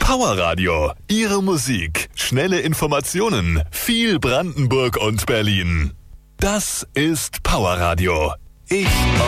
Powerradio. Ihre Musik, schnelle Informationen, viel Brandenburg und Berlin. Das ist Powerradio. Ich